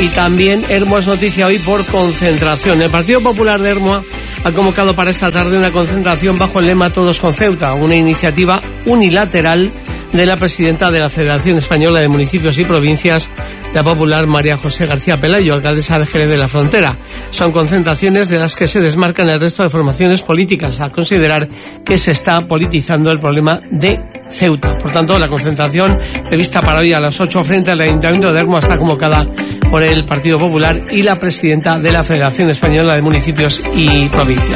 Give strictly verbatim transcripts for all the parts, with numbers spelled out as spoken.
Y también Ermua es noticia hoy por concentración. El Partido Popular de Ermua ha convocado para esta tarde una concentración bajo el lema Todos con Ceuta, una iniciativa unilateral de la presidenta de la Federación Española de Municipios y Provincias, la popular María José García Pelayo, alcaldesa de Jerez de la Frontera. Son concentraciones de las que se desmarcan el resto de formaciones políticas, al considerar que se está politizando el problema de Ceuta. Por tanto, la concentración prevista para hoy a las ocho frente al Ayuntamiento de Ermua está convocada por el Partido Popular y la presidenta de la Federación Española de Municipios y Provincias.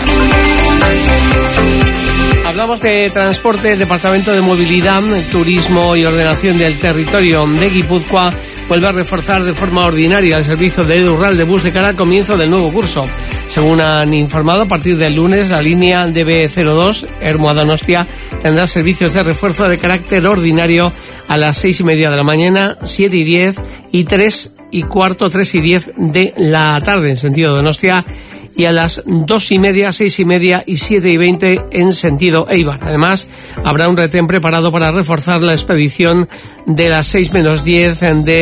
Hablamos de transporte. El Departamento de Movilidad, Turismo y Ordenación del Territorio de Guipúzcoa vuelve a reforzar de forma ordinaria el servicio de rural de bus de cara al comienzo del nuevo curso. Según han informado, a partir del lunes, la línea D B cero dos, Ermua-Donostia, tendrá servicios de refuerzo de carácter ordinario a las seis y media de la mañana, siete y diez y tres y cuarto, tres y diez de la tarde en sentido Donostia, y a las dos y media, seis y media y siete y veinte en sentido Eibar. Además, habrá un retén preparado para reforzar la expedición de las seis menos diez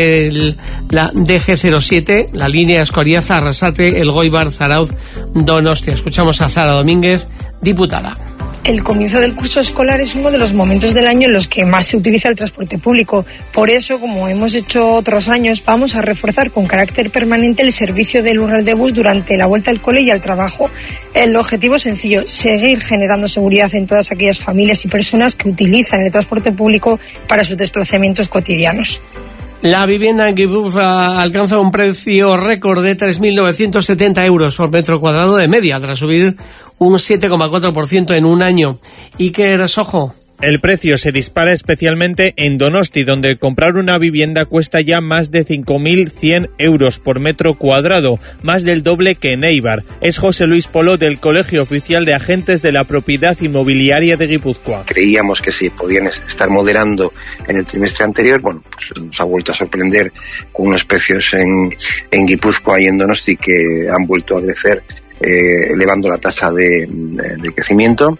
de la D G cero siete, la línea Escoriaza, Arrasate, Elgoibar, Zarauz, Donostia. Escuchamos a Zara Domínguez, diputada. El comienzo del curso escolar es uno de los momentos del año en los que más se utiliza el transporte público. Por eso, como hemos hecho otros años, vamos a reforzar con carácter permanente el servicio del rural de bus durante la vuelta al cole y al trabajo. El objetivo es sencillo: seguir generando seguridad en todas aquellas familias y personas que utilizan el transporte público para sus desplazamientos cotidianos. La vivienda en Guipúzcoa alcanza un precio récord de tres mil novecientos setenta euros por metro cuadrado de media, tras subir un siete coma cuatro por ciento en un año. Iker Sojo. El precio se dispara especialmente en Donosti, donde comprar una vivienda cuesta ya más de cinco mil cien euros por metro cuadrado, más del doble que en Eibar. Es José Luis Polo, del Colegio Oficial de Agentes de la Propiedad Inmobiliaria de Guipúzcoa. Creíamos que se podían estar moderando en el trimestre anterior. Bueno, pues nos ha vuelto a sorprender con unos precios en, en Guipúzcoa y en Donosti que han vuelto a crecer, eh, elevando la tasa de, de crecimiento,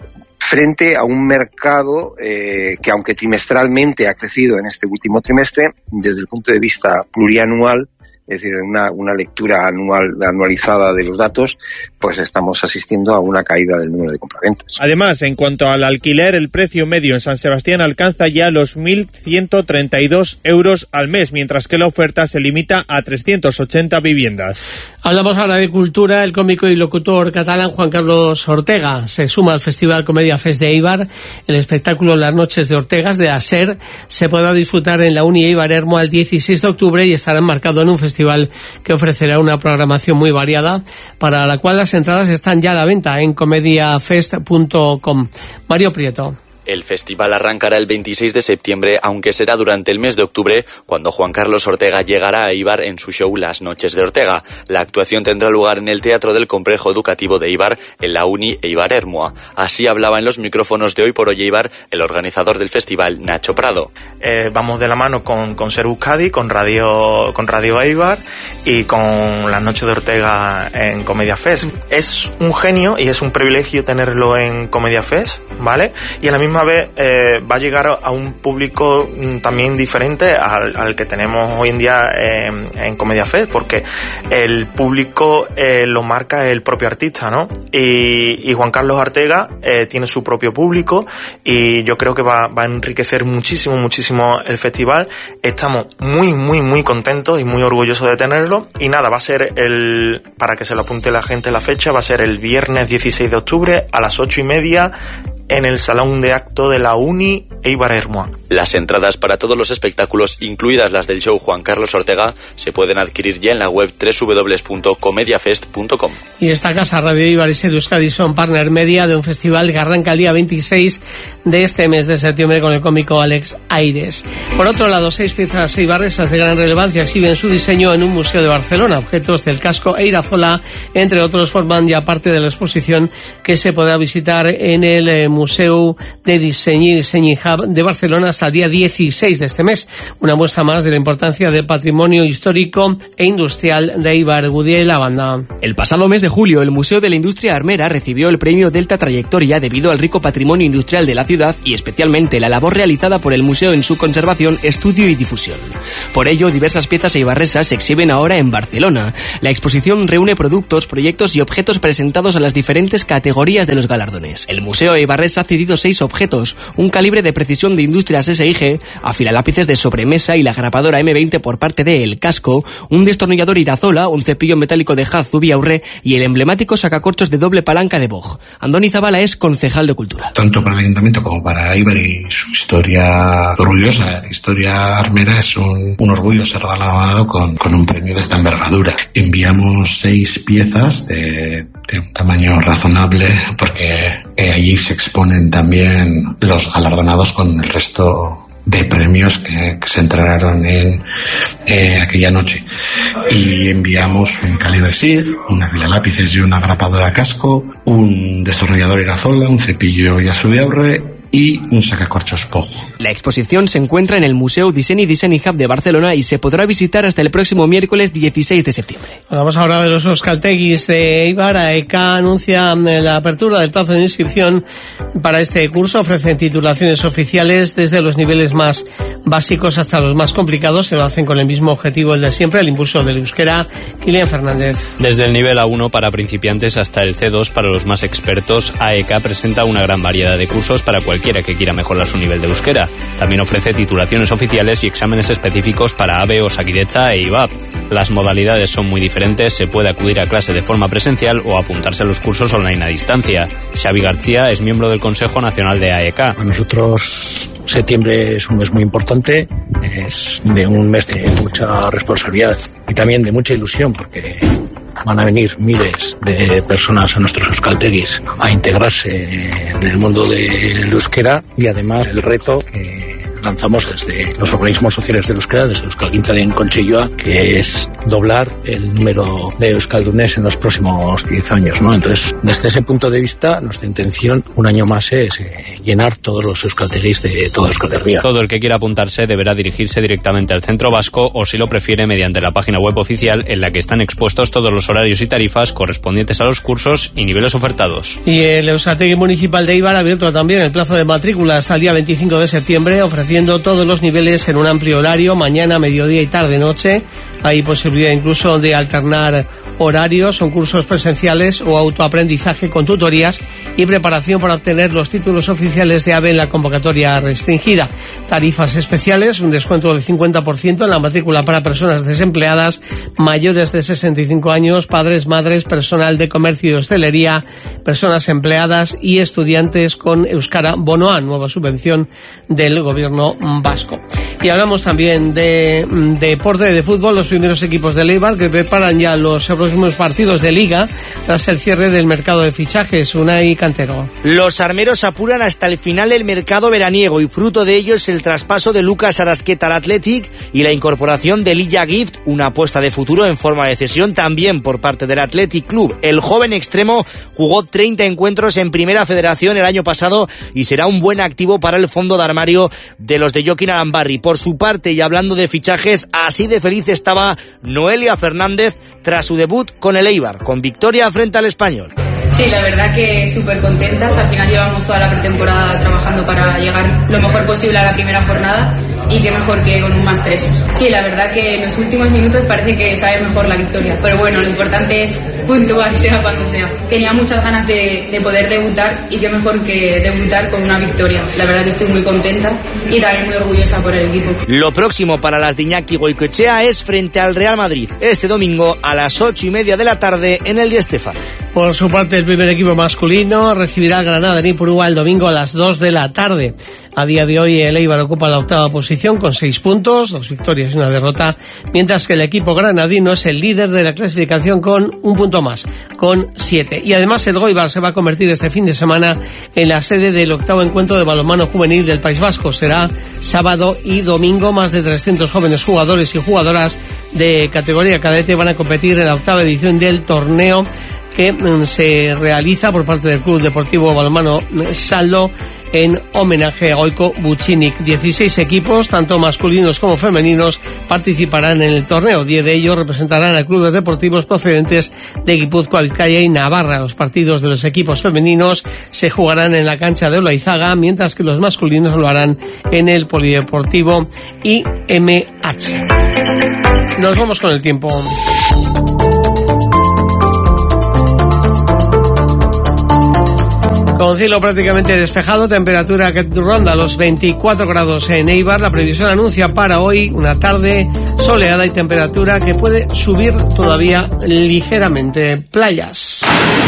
frente a un mercado eh, que, aunque trimestralmente ha crecido en este último trimestre, desde el punto de vista plurianual, es decir, una, una lectura anual anualizada de los datos, pues estamos asistiendo a una caída del número de compraventas. Además, en cuanto al alquiler, el precio medio en San Sebastián alcanza ya los mil ciento treinta y dos euros al mes, mientras que la oferta se limita a trescientas ochenta viviendas. Hablamos ahora de cultura. El cómico y locutor catalán Juan Carlos Ortega se suma al Festival Comedia Fest de Eibar. El espectáculo Las Noches de Ortegas, de Aser, se podrá disfrutar en la Uni Eibar Ermua el dieciséis de octubre y estará enmarcado en un festival que ofrecerá una programación muy variada, para la cual las entradas están ya a la venta en comediafest punto com. Mario Prieto. El festival arrancará el veintiséis de septiembre, aunque será durante el mes de octubre cuando Juan Carlos Ortega llegará a Eibar en su show Las Noches de Ortega. La actuación tendrá lugar en el Teatro del Complejo Educativo de Eibar, en la Uni Eibar Ermua. Así hablaba en los micrófonos de Hoy por Hoy Eibar el organizador del festival, Nacho Prado. Eh, vamos de la mano con, con Ser Euskadi, con Radio, con Radio Eibar y con Las Noches de Ortega en Comedia Fest. Es un genio y es un privilegio tenerlo en Comedia Fest, ¿vale? Y a la misma vez eh, va a llegar a un público mm, también diferente al, al que tenemos hoy en día eh, en Comedia Fest, porque el público eh, lo marca el propio artista, ¿no? Y, y Juan Carlos Ortega eh, tiene su propio público y yo creo que va, va a enriquecer muchísimo, muchísimo el festival. Estamos muy, muy, muy contentos y muy orgullosos de tenerlo. Y nada, va a ser el, para que se lo apunte la gente la fecha, va a ser el viernes dieciséis de octubre a las ocho y media en el Salón de Acto de la Uni Eibar Ermua. Las entradas para todos los espectáculos, incluidas las del show Juan Carlos Ortega, se pueden adquirir ya en la web doble u doble u doble u punto comediafest punto com. Y esta casa, Radio Eibar y Ser Euskadi, son partner media de un festival que arranca el día veintiséis de este mes de septiembre con el cómico Alex Aires. Por otro lado, seis piezas eibarresas de gran relevancia exhiben su diseño en un museo de Barcelona. Objetos del casco Eirazola, entre otros, forman ya parte de la exposición que se podrá visitar en el eh, Museu de Disseny i Disseny Hub de Barcelona hasta el día dieciséis de este mes. Una muestra más de la importancia del patrimonio histórico e industrial de Eibar. Gudiel, la banda. El pasado mes de julio, el Museo de la Industria Armera recibió el premio Delta Trayectoria debido al rico patrimonio industrial de la ciudad ciudad y especialmente la labor realizada por el museo en su conservación, estudio y difusión. Por ello, diversas piezas eibarresas se exhiben ahora en Barcelona. La exposición reúne productos, proyectos y objetos presentados a las diferentes categorías de los galardones. El Museo Eibarres ha cedido seis objetos, un calibre de precisión de Industrias S I G, afilalápices de sobremesa y la grapadora eme veinte por parte de El Casco, un destornillador Irazola, un cepillo metálico de Haz Zubiaurre y el emblemático sacacorchos de doble palanca de Bog. Andoni Zabala es concejal de Cultura. Tanto para el Ayuntamiento como para Eibar y su historia orgullosa, la historia armera, es un, un orgullo ser galardonado con, con un premio de esta envergadura. Enviamos seis piezas de, de un tamaño razonable porque eh, allí se exponen también los galardonados con el resto de premios que, que se entregaron en eh, aquella noche, y enviamos un calibre S I G, una fila lápices y una grapadora Casco, un destornillador Irazola, un cepillo Yasubiaurre y un sacacorchos Pog. La exposición se encuentra en el Museu Disseny y Design Hub de Barcelona y se podrá visitar hasta el próximo miércoles dieciséis de septiembre. Vamos ahora de los euskaltegis de Eibar. AECA anuncia la apertura del plazo de inscripción para este curso. Ofrecen titulaciones oficiales desde los niveles más básicos hasta los más complicados. Se lo hacen con el mismo objetivo, el de siempre, el impulso del euskera. Kilian Fernández. Desde el nivel A uno para principiantes hasta el C dos para los más expertos, AECA presenta una gran variedad de cursos para cualquier Cualquiera que quiera mejorar su nivel de euskera. También ofrece titulaciones oficiales y exámenes específicos para ABE, Osakidetza e I B A P. Las modalidades son muy diferentes, se puede acudir a clase de forma presencial o apuntarse a los cursos online a distancia. Xavi García es miembro del Consejo Nacional de AECA. Para nosotros septiembre es un mes muy importante, es de un mes de mucha responsabilidad y también de mucha ilusión, porque van a venir miles de personas a nuestros euskaltegis a integrarse en el mundo del euskera, y además el reto que lanzamos desde los organismos sociales del euskera, desde Euskalgintzaren Kontseilua, que es doblar el número de euskaldunes en los próximos diez años, ¿no? Entonces, desde ese punto de vista, nuestra intención un año más es eh, llenar todos los euskaltegis de toda Euskal Herria. Todo el que quiera apuntarse deberá dirigirse directamente al centro vasco o, si lo prefiere, mediante la página web oficial en la que están expuestos todos los horarios y tarifas correspondientes a los cursos y niveles ofertados. Y el Euskaltegi Municipal de Eibar ha abierto también el plazo de matrícula hasta el día veinticinco de septiembre, ofreciendo todos los niveles en un amplio horario, mañana, mediodía y tarde-noche. Hay posibilidad incluso de alternar horarios, son cursos presenciales o autoaprendizaje con tutorías y preparación para obtener los títulos oficiales de AVE en la convocatoria restringida. Tarifas especiales, un descuento del cincuenta por ciento en la matrícula para personas desempleadas mayores de sesenta y cinco años, padres, madres, personal de comercio y hostelería, personas empleadas y estudiantes con Euskara Bonoa, nueva subvención del gobierno vasco. Y hablamos también de, de deporte, de fútbol, los primeros equipos de Eibar que preparan ya los próximos partidos de Liga tras el cierre del mercado de fichajes. Unai Cantero. Los armeros apuran hasta el final el mercado veraniego y fruto de ello es el traspaso de Lucas Arasqueta al Athletic y la incorporación de Lilla Gift, una apuesta de futuro en forma de cesión también por parte del Athletic Club. El joven extremo jugó treinta encuentros en Primera Federación el año pasado y será un buen activo para el fondo de armario de los de Joaquín Arambarri. Por su parte, y hablando de fichajes, así de feliz estaba Noelia Fernández tras su debut con el Eibar, con victoria frente al Español. Sí, la verdad que súper contentas. Al final llevamos toda la pretemporada trabajando para llegar lo mejor posible a la primera jornada y qué mejor que con un más tres. Sí, la verdad que en los últimos minutos parece que sabe mejor la victoria. Pero bueno, lo importante es puntuar, sea cuando sea. Tenía muchas ganas de, de poder debutar y qué mejor que debutar con una victoria. La verdad que estoy muy contenta y también muy orgullosa por el equipo. Lo próximo para las de Iñaki Goicoechea es frente al Real Madrid, este domingo a las ocho y media de la tarde en el Di Stéfano. Por su parte, el primer equipo masculino recibirá al Granada en Ipurúa el domingo a las dos de la tarde. A día de hoy, el Eibar ocupa la octava posición con seis puntos, dos victorias y una derrota, mientras que el equipo granadino es el líder de la clasificación con un punto más, con siete. Y además, el Goibar se va a convertir este fin de semana en la sede del octavo encuentro de balonmano juvenil del País Vasco. Será sábado y domingo. Más de trescientos jóvenes jugadores y jugadoras de categoría cadete van a competir en la octava edición del torneo que se realiza por parte del Club Deportivo Balonmano Saldo en homenaje a Goiko Buchinik. dieciséis equipos, tanto masculinos como femeninos, participarán en el torneo. diez de ellos representarán a clubes deportivos procedentes de Guipúzcoa, Vizcaya y Navarra. Los partidos de los equipos femeninos se jugarán en la cancha de Olaizaga, mientras que los masculinos lo harán en el Polideportivo I M H. Nos vamos con el tiempo. Con cielo prácticamente despejado, temperatura que ronda los veinticuatro grados en Eibar. La previsión anuncia para hoy una tarde soleada y temperatura que puede subir todavía ligeramente. Playas.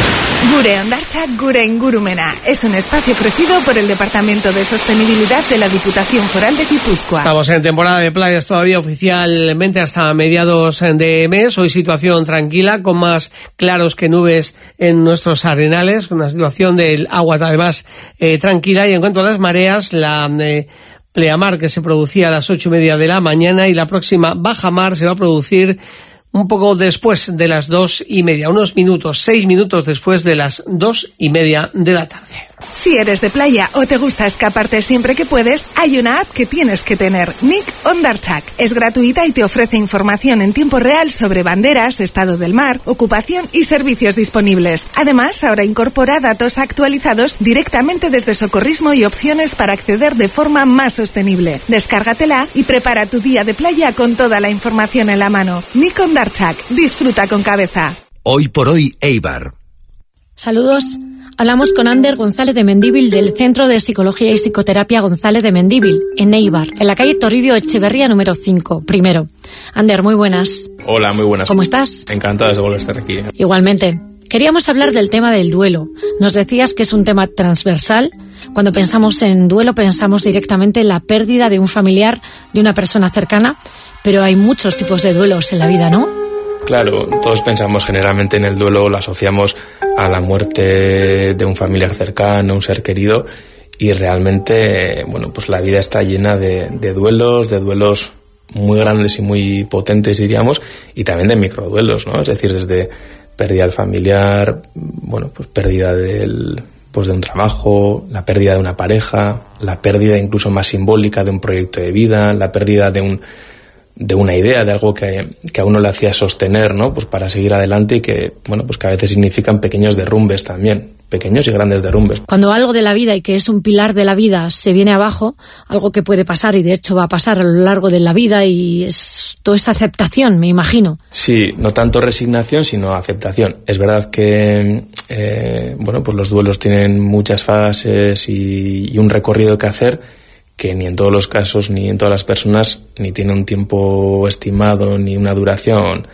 Gure Hondartzak, Gure Ingurumena. Es un espacio ofrecido por el Departamento de Sostenibilidad de la Diputación Foral de Guipúzcoa. Estamos en temporada de playas todavía oficialmente hasta mediados de mes. Hoy situación tranquila, con más claros que nubes en nuestros arenales. Una situación del agua además eh, tranquila. Y en cuanto a las mareas, la eh, pleamar que se producía a las ocho y media de la mañana y la próxima bajamar se va a producir un poco después de las dos y media, unos minutos, seis minutos después de las dos y media de la tarde. Si eres de playa o te gusta escaparte siempre que puedes, hay una app que tienes que tener, Nik Hondartzak. Es gratuita y te ofrece información en tiempo real sobre banderas, estado del mar, ocupación y servicios disponibles. Además, ahora incorpora datos actualizados directamente desde Socorrismo y opciones para acceder de forma más sostenible. Descárgatela y prepara tu día de playa con toda la información en la mano. Nik Hondartzak, disfruta con cabeza. Hoy por hoy, Eibar. Saludos. Hablamos con Ander González de Mendíbil del Centro de Psicología y Psicoterapia González de Mendíbil, en Eibar, en la calle Toribio Echeverría número cinco, primero. Ander, muy buenas. Hola, muy buenas. ¿Cómo estás? Encantado de volver a estar aquí. Igualmente. Queríamos hablar del tema del duelo. Nos decías que es un tema transversal. Cuando pensamos en duelo pensamos directamente en la pérdida de un familiar, de una persona cercana, pero hay muchos tipos de duelos en la vida, ¿no? Claro, todos pensamos generalmente en el duelo, lo asociamos a la muerte de un familiar cercano, un ser querido, y realmente, bueno, pues la vida está llena de, de duelos, de duelos muy grandes y muy potentes, diríamos, y también de microduelos, ¿no? Es decir, desde pérdida del familiar, bueno, pues pérdida del, pues de un trabajo, la pérdida de una pareja, la pérdida incluso más simbólica de un proyecto de vida, la pérdida de un de una idea, de algo que, que a uno le hacía sostener, ¿no? Pues para seguir adelante y que, bueno, pues que a veces significan pequeños derrumbes también, pequeños y grandes derrumbes. Cuando algo de la vida y que es un pilar de la vida se viene abajo, algo que puede pasar y de hecho va a pasar a lo largo de la vida y es toda esa aceptación, me imagino. Sí, no tanto resignación, sino aceptación. Es verdad que, eh, bueno, pues los duelos tienen muchas fases y, y un recorrido que hacer, que ni en todos los casos, ni en todas las personas, ni tiene un tiempo estimado, ni una duración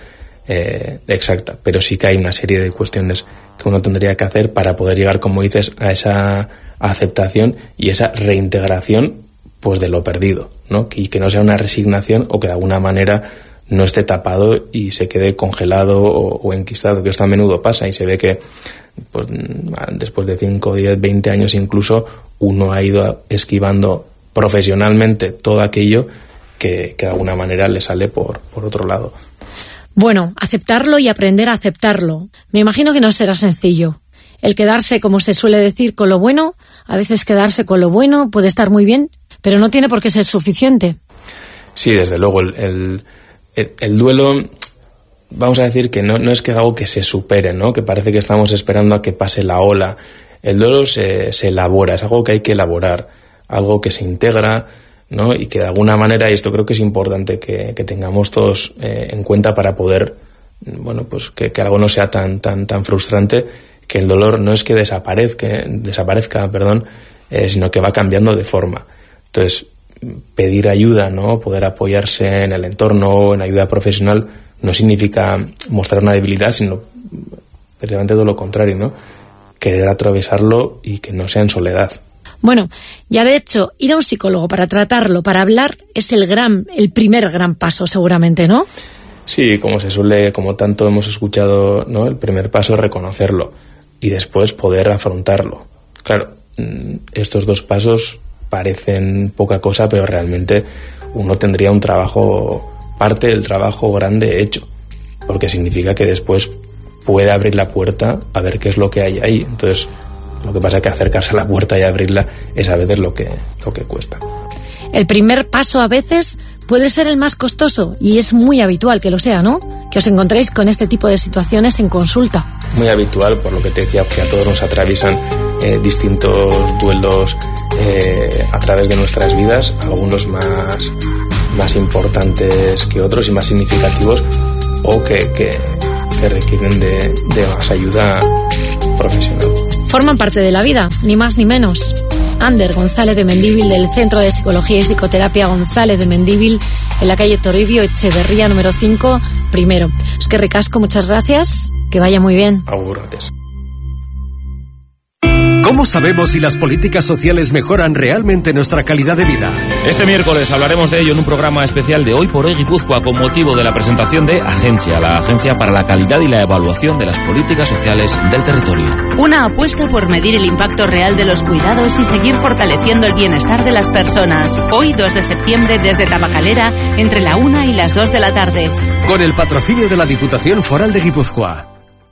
eh, exacta. Pero sí que hay una serie de cuestiones que uno tendría que hacer para poder llegar, como dices, a esa aceptación y esa reintegración, pues, de lo perdido, ¿no? Y que no sea una resignación o que de alguna manera no esté tapado y se quede congelado o, o enquistado, que esto a menudo pasa y se ve que, pues, después de cinco, diez, veinte años incluso, uno ha ido esquivando profesionalmente todo aquello que, que de alguna manera le sale por, por otro lado. Bueno, aceptarlo y aprender a aceptarlo. Me imagino que no será sencillo. El quedarse, como se suele decir, con lo bueno, a veces quedarse con lo bueno puede estar muy bien, pero no tiene por qué ser suficiente. Sí, desde luego, el, el, el, el duelo, vamos a decir que no, no es que es algo que se supere, ¿no? Que parece que estamos esperando a que pase la ola. El duelo se, se elabora, es algo que hay que elaborar, algo que se integra, ¿no? Y que de alguna manera, y esto creo que es importante que, que tengamos todos eh, en cuenta para poder, bueno, pues que, que algo no sea tan tan tan frustrante, que el dolor no es que desaparezca, desaparezca, perdón, eh, sino que va cambiando de forma. Entonces, pedir ayuda, ¿no? Poder apoyarse en el entorno, en ayuda profesional, no significa mostrar una debilidad, sino precisamente todo lo contrario, ¿no? Querer atravesarlo y que no sea en soledad. Bueno, ya de hecho, ir a un psicólogo para tratarlo, para hablar, es el gran, el primer gran paso, seguramente, ¿no? Sí, como se suele, como tanto hemos escuchado, ¿no? El primer paso es reconocerlo y después poder afrontarlo. Claro, estos dos pasos parecen poca cosa, pero realmente uno tendría un trabajo, parte del trabajo grande hecho, porque significa que después puede abrir la puerta a ver qué es lo que hay ahí. Entonces, Lo que pasa es que acercarse a la puerta y abrirla es a veces lo que, lo que cuesta. El primer paso a veces puede ser el más costoso y es muy habitual que lo sea, ¿no? Que os encontréis con este tipo de situaciones en consulta. Muy habitual, por lo que te decía, que a todos nos atraviesan eh, distintos duelos eh, a través de nuestras vidas, algunos más, más importantes que otros y más significativos, o que, que, que requieren de, de más ayuda profesional. Forman parte de la vida, ni más ni menos. Ander González de Mendívil, del Centro de Psicología y Psicoterapia González de Mendívil, en la calle Toribio Echeverría número cinco, primero. Es que ricasco, muchas gracias, que vaya muy bien. Augurrates. ¿Cómo sabemos si las políticas sociales mejoran realmente nuestra calidad de vida? Este miércoles hablaremos de ello en un programa especial de Hoy por Hoy Guipúzcoa con motivo de la presentación de Agencia, la Agencia para la Calidad y la Evaluación de las Políticas Sociales del Territorio. Una apuesta por medir el impacto real de los cuidados y seguir fortaleciendo el bienestar de las personas. Hoy, dos de septiembre, desde Tabacalera, entre la una y las dos de la tarde. Con el patrocinio de la Diputación Foral de Guipúzcoa.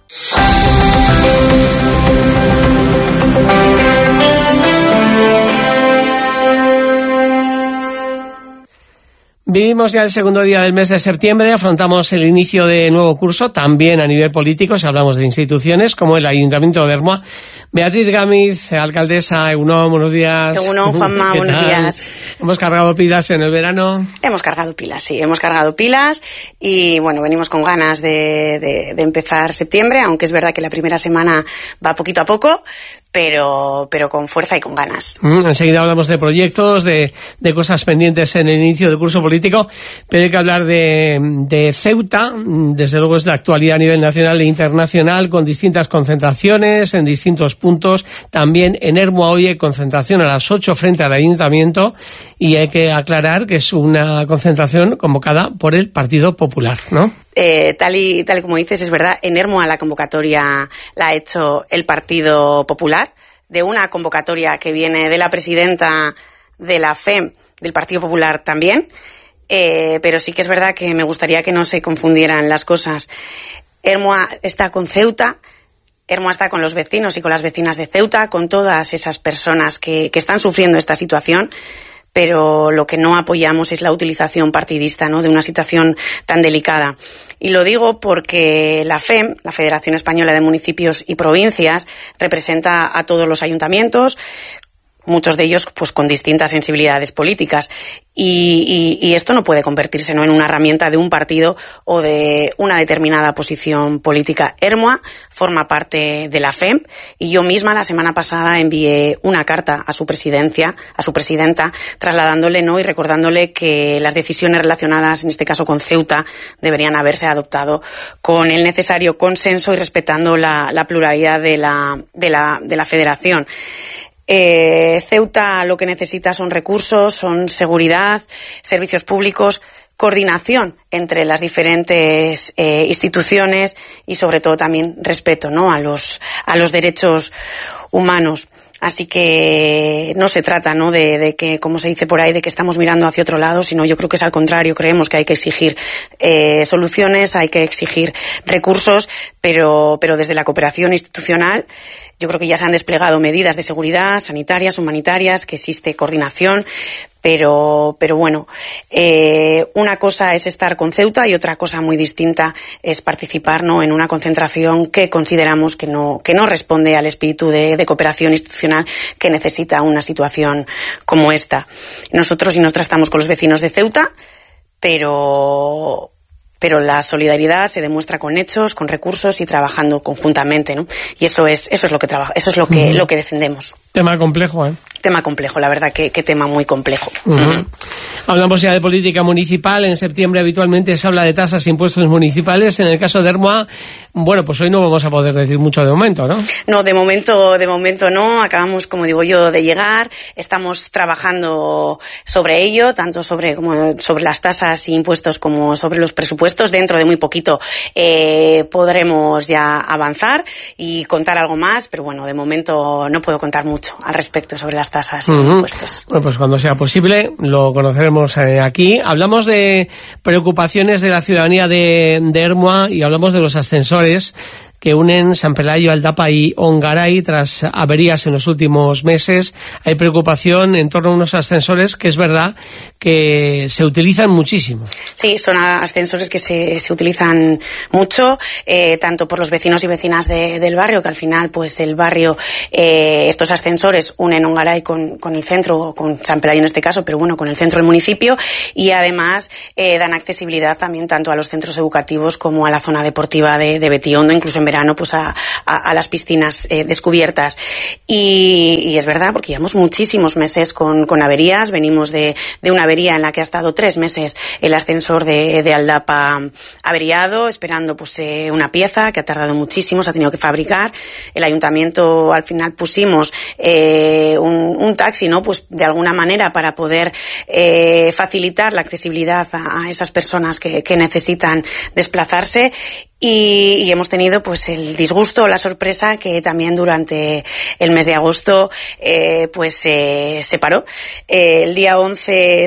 Vivimos ya el segundo día del mes de septiembre, afrontamos el inicio de nuevo curso, también a nivel político, si hablamos de instituciones, como el Ayuntamiento de Ermua. Beatriz Gámez, alcaldesa, Egunon, buenos días. Egunon, Juanma, buenos tal? días. ¿Hemos cargado pilas en el verano? Hemos cargado pilas, sí, hemos cargado pilas y, bueno, venimos con ganas de, de, de empezar septiembre, aunque es verdad que la primera semana va poquito a poco, pero pero con fuerza y con ganas. Mm, enseguida hablamos de proyectos, de, de cosas pendientes en el inicio del curso político, pero hay que hablar de, de Ceuta. Desde luego es la actualidad a nivel nacional e internacional, con distintas concentraciones en distintos puntos. También en Ermua hoy hay concentración a las ocho frente al Ayuntamiento, y hay que aclarar que es una concentración convocada por el Partido Popular, ¿no? Eh, tal y tal y como dices, es verdad, en Ermua la convocatoria la ha hecho el Partido Popular, de una convocatoria que viene de la presidenta de la F E M, del Partido Popular también, eh, pero sí que es verdad que me gustaría que no se confundieran las cosas. Ermua está con Ceuta, Ermua está con los vecinos y con las vecinas de Ceuta, con todas esas personas que, que están sufriendo esta situación, pero lo que no apoyamos es la utilización partidista, ¿no?, de una situación tan delicada. Y lo digo porque la F E M, la Federación Española de Municipios y Provincias, representa a todos los ayuntamientos, muchos de ellos pues con distintas sensibilidades políticas, y, y, y esto no puede convertirse, ¿no?, en una herramienta de un partido o de una determinada posición política. Ermua forma parte de la F E M y yo misma la semana pasada envié una carta a su presidencia, a su presidenta, trasladándole, ¿no?, y recordándole que las decisiones relacionadas, en este caso con Ceuta, deberían haberse adoptado con el necesario consenso y respetando la, la pluralidad de la, de la, de la federación. Eh, Ceuta lo que necesita son recursos, son seguridad, servicios públicos, coordinación entre las diferentes eh, instituciones y sobre todo también respeto, ¿no?, a los a los derechos humanos. Así que no se trata, ¿no?, de, de que, como se dice por ahí, de que estamos mirando hacia otro lado, sino yo creo que es al contrario. Creemos que hay que exigir eh, soluciones, hay que exigir recursos, pero, pero desde la cooperación institucional yo creo que ya se han desplegado medidas de seguridad sanitarias, humanitarias, que existe coordinación, pero, pero bueno, eh, una cosa es estar con Ceuta y otra cosa muy distinta es participar, ¿no?, en una concentración que consideramos que no, que no responde al espíritu de, de cooperación institucional que necesita una situación como esta. Nosotros y nosotras estamos con los vecinos de Ceuta, pero... pero la solidaridad se demuestra con hechos, con recursos y trabajando conjuntamente, ¿no? Y eso es eso es lo que trabaja, eso es lo que uh-huh. lo que defendemos. Tema complejo, ¿eh? Tema complejo, la verdad que, que tema muy complejo. Uh-huh. Uh-huh. Hablamos ya de política municipal. En septiembre habitualmente se habla de tasas e impuestos municipales. En el caso de Ermua, bueno, pues hoy no vamos a poder decir mucho de momento, ¿no? No, de momento, de momento no. Acabamos, como digo yo, de llegar. Estamos trabajando sobre ello, tanto sobre como sobre las tasas e impuestos como sobre los presupuestos. Dentro de muy poquito eh, podremos ya avanzar y contar algo más, pero bueno, de momento no puedo contar mucho al respecto sobre las tasas y uh-huh. impuestos. Bueno, pues cuando sea posible lo conoceremos eh, aquí. Hablamos de preocupaciones de la ciudadanía de, de Ermua y hablamos de los ascensores. que unen San Pelayo, Aldapa y Ongaray tras averías en los últimos meses. Hay preocupación en torno a unos ascensores que es verdad que se utilizan muchísimo. Sí, son ascensores que se, se utilizan mucho, eh, tanto por los vecinos y vecinas de, del barrio, que al final pues el barrio, eh, estos ascensores unen Ongaray con, con el centro, con San Pelayo en este caso, pero bueno, con el centro del municipio, y además eh, dan accesibilidad también tanto a los centros educativos como a la zona deportiva de, de Betiondo, incluso en verano pues a, a, a las piscinas eh, descubiertas. Y, y es verdad, porque llevamos muchísimos meses con, con averías, venimos de, de una avería en la que ha estado tres meses el ascensor de, de Aldapa averiado, esperando pues eh, una pieza que ha tardado muchísimo, se ha tenido que fabricar. El ayuntamiento al final pusimos eh, un, un taxi, ¿no? Pues de alguna manera para poder eh, facilitar la accesibilidad a, a esas personas que, que necesitan desplazarse. Y, y hemos tenido pues el disgusto, la sorpresa que también durante el mes de agosto eh, pues eh, se paró. Eh, el día once